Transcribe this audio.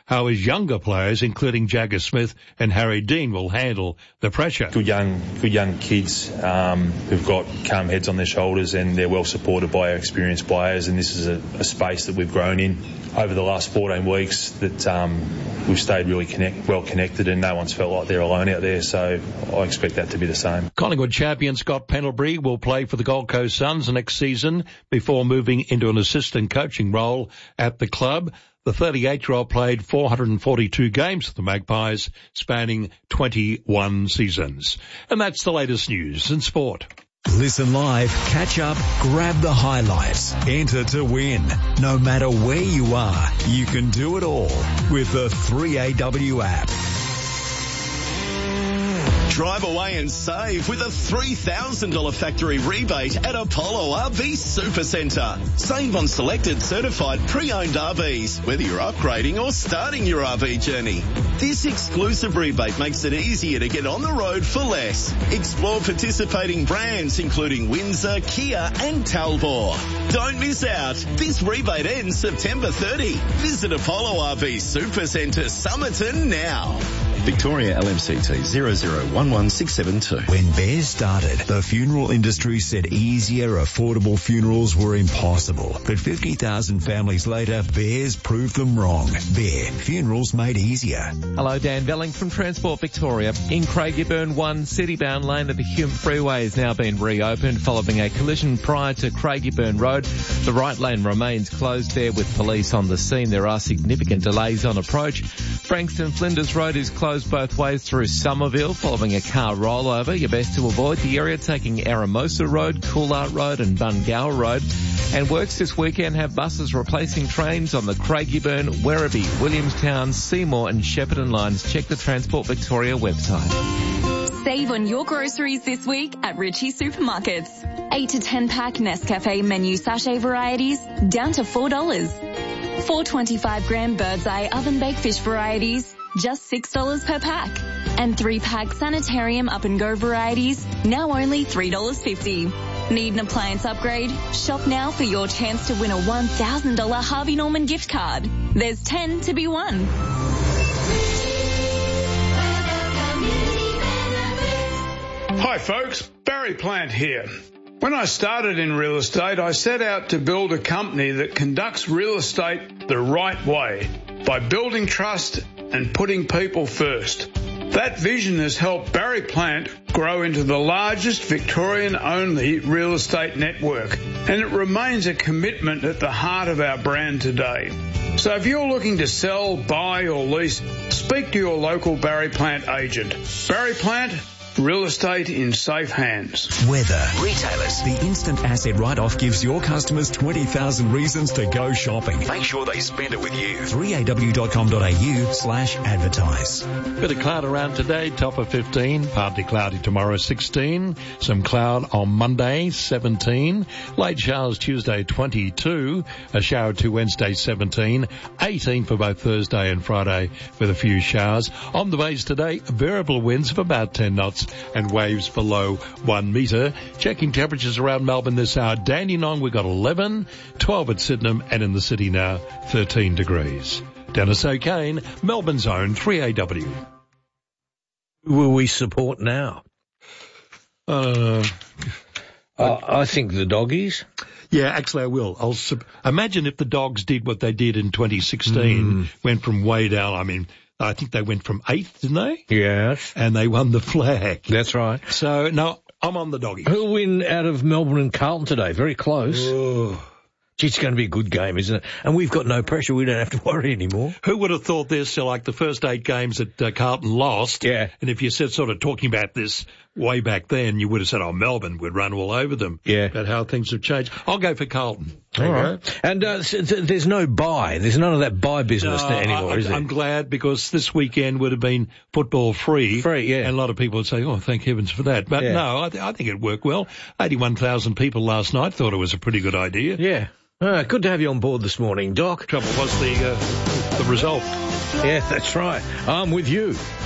how his younger players, including Jagger Smith and Harry Dean, will handle the pressure. Good young kids who've got calm heads on their shoulders, and they're well supported by our experienced players, and this is a space that we've grown in over the last 14 weeks that we've stayed really well connected, and no one's felt like they're alone out there, so I expect that to be the same. Collingwood champion Scott Pendlebury will play for the Gold Coast Suns next season before moving into an assistant coaching role at the club. The 38-year-old played 442 games for the Magpies, spanning 21 seasons. And that's the latest news in sport. Listen live, catch up, grab the highlights, enter to win. No matter where you are, you can do it all with the 3AW app. Drive away and save with a $3,000 factory rebate at Apollo RV Supercentre. Save on selected certified pre-owned RVs, whether you're upgrading or starting your RV journey. This exclusive rebate makes it easier to get on the road for less. Explore participating brands including Windsor, Kia and Talbot. Don't miss out. This rebate ends September 30. Visit Apollo RV Supercentre Somerton now. Victoria LMCT 0011672. When Bears started, the funeral industry said easier, affordable funerals were impossible. But 50,000 families later, Bears proved them wrong. Bear, funerals made easier. Hello, Dan Belling from Transport Victoria. In Craigieburn, one citybound lane of the Hume Freeway has now been reopened following a collision prior to Craigieburn Road. The right lane remains closed there with police on the scene. There are significant delays on approach. Frankston Flinders Road is closed both ways through Somerville following a car rollover. You're best to avoid the area taking Aramosa Road, Coolart Road and Bungower Road. And works this weekend have buses replacing trains on the Craigieburn, Werribee, Williamstown, Seymour and Shepparton lines. Check the Transport Victoria website. Save on your groceries this week at Ritchie Supermarkets. 8 to 10 pack Nescafe menu sachet varieties down to $4. 4 25-gram Bird's Eye oven baked fish varieties, just $6 per pack. And 3-pack Sanitarium Up and Go varieties, now only $3.50. Need an appliance upgrade? Shop now for your chance to win a $1,000 Harvey Norman gift card. There's 10 to be won. Hi folks, Barry Plant here. When I started in real estate, I set out to build a company that conducts real estate the right way by building trust and putting people first. That vision has helped Barry Plant grow into the largest Victorian-only real estate network, and it remains a commitment at the heart of our brand today. So if you're looking to sell, buy or lease, speak to your local Barry Plant agent. Barry Plant, real estate in safe hands. Weather. Retailers. The instant asset write-off gives your customers 20,000 reasons to go shopping. Make sure they spend it with you. 3aw.com.au/advertise. Bit of cloud around today, top of 15. Partly cloudy tomorrow, 16. Some cloud on Monday, 17. Late showers Tuesday, 22. A shower to Wednesday, 17. 18 for both Thursday and Friday with a few showers. On the bays today, variable winds of about 10 knots. And waves below 1 metre. Checking temperatures around Melbourne this hour. Dandenong, we've got 11, 12 at Sydenham, and in the city now, 13 degrees. Dennis O'Kane, Melbourne's own 3AW. Who will we support now? I think the doggies. Yeah, actually I will. Imagine if the Dogs did what they did in 2016, went from way down. I mean, I think they went from 8th, didn't they? Yes. And they won the flag. That's right. So, no, I'm on the Doggies. Who'll win out of Melbourne and Carlton today? Very close. Oh. Gee, it's going to be a good game, isn't it? And we've got no pressure. We don't have to worry anymore. Who would have thought this? Like the first 8 games that Carlton lost. Yeah. And if you said sort of talking about this way back then, you would have said, oh, Melbourne would run all over them. Yeah. About how things have changed. I'll go for Carlton. All right. And there's no bye. There's none of that bye business anymore, is there? I'm glad because this weekend would have been football free. Free, yeah. And a lot of people would say, oh, thank heavens for that. But no, I think it worked well. 81,000 people last night thought it was a pretty good idea. Yeah. Good to have you on board this morning, Doc. Trouble was the result. Yeah, that's right. I'm with you.